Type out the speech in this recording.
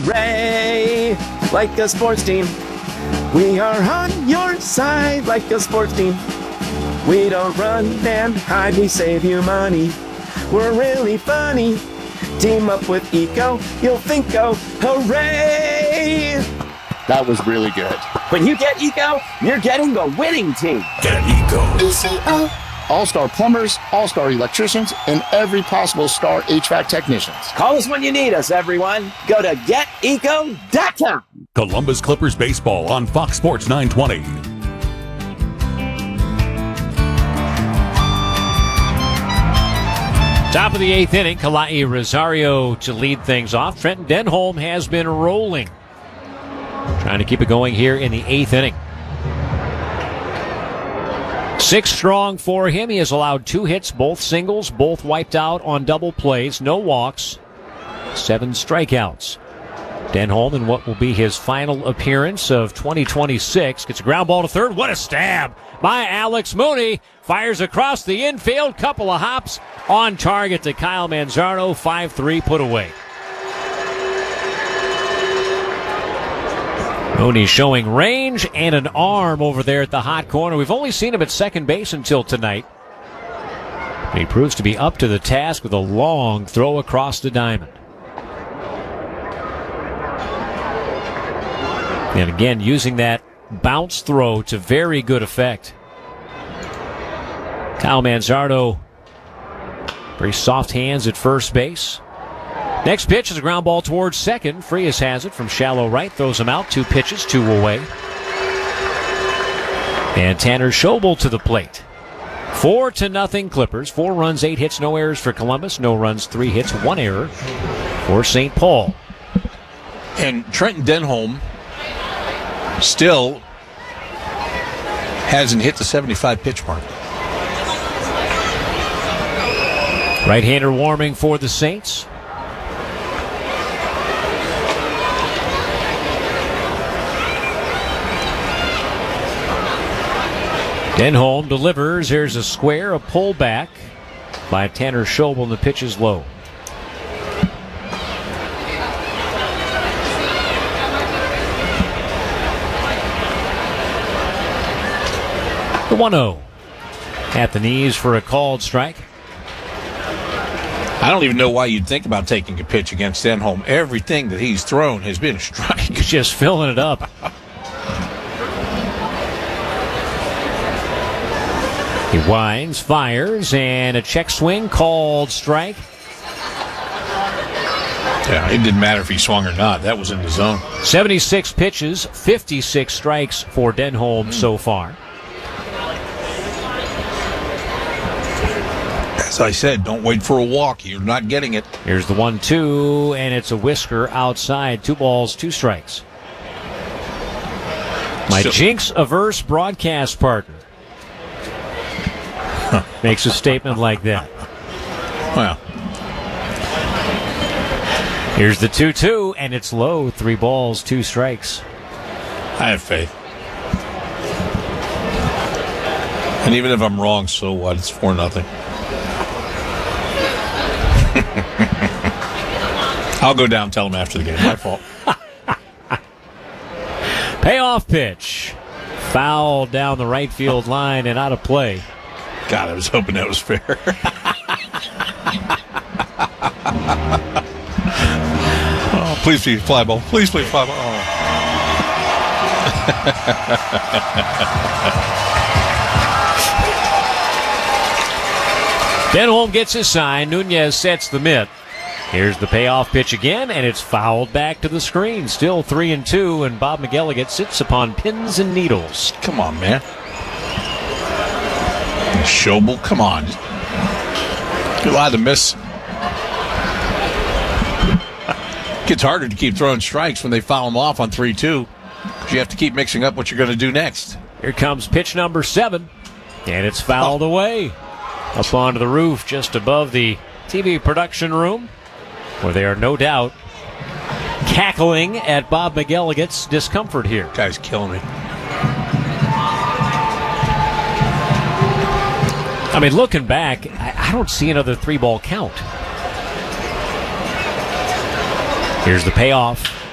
hooray, like a sports team. We are on your side like a sports team. We don't run and hide, we save you money. We're really funny. Team up with Eco, you'll think, oh, hooray! That was really good. When you get Eco, you're getting the winning team. Get Eco. ECO. All-star plumbers, all-star electricians, and every possible star HVAC technicians. Call us when you need us, everyone. Go to geteco.com. Columbus Clippers baseball on Fox Sports 920. Top of the eighth inning, Kalai Rosario to lead things off. Trenton Denholm has been rolling. Trying to keep it going here in the eighth inning. 6 strong for him. He has allowed 2 hits, both singles, both wiped out on double plays, no walks, 7 strikeouts. Denholm, in what will be his final appearance of 2026, gets a ground ball to third. What a stab by Alex Mooney. Fires across the infield. Couple of hops on target to Kyle Manzardo. 5-3 put away. Mooney showing range and an arm over there at the hot corner. We've only seen him at second base until tonight. He proves to be up to the task with a long throw across the diamond. And again, using that bounce throw to very good effect. Kyle Manzardo, very soft hands at first base. Next pitch is a ground ball towards second. Frias has it from shallow right, throws him out. 2 pitches, 2 away. And Tanner Schobel to the plate. 4-0 Clippers. 4 runs, 8 hits, no errors for Columbus. No runs, 3 hits, 1 error for St. Paul. And Trenton Denholm still hasn't hit the 75 pitch mark. Right-hander warming for the Saints. Denholm delivers. Here's a square, a pullback by Tanner Schobel, and the pitch is low. The 1-0 at the knees for a called strike. I don't even know why you'd think about taking a pitch against Denholm. Everything that he's thrown has been a strike. He's just filling it up. He winds, fires, and a check swing called strike. Yeah, it didn't matter if he swung or not. That was in the zone. 76 pitches, 56 strikes for Denholm so far. As I said, don't wait for a walk. You're not getting it. Here's the 1-2, and it's a whisker outside. 2 balls, 2 strikes. My jinx-averse broadcast partner makes a statement like that. Well, here's the 2-2, and it's low. 3 balls, 2 strikes. I have faith. And even if I'm wrong, so what? It's 4-0. I'll go down and tell him after the game. My fault. Payoff pitch. Foul down the right field line and out of play. God, I was hoping that was fair. Oh, please be fly ball. Please be fly ball. Oh. Denholm gets his sign. Nunez sets the mitt. Here's the payoff pitch again, and it's fouled back to the screen. Still 3-2, and Bob McElligott sits upon pins and needles. Come on, man. Schobel, come on. You're allowed to miss. Gets harder to keep throwing strikes when they foul them off on 3-2. Because you have to keep mixing up what you're going to do next. Here comes pitch number 7, and it's fouled away. Up onto the roof just above the TV production room, where they are no doubt cackling at Bob McElligott's discomfort here. Guy's killing me. I mean, looking back, I don't see another 3-ball count. Here's the payoff.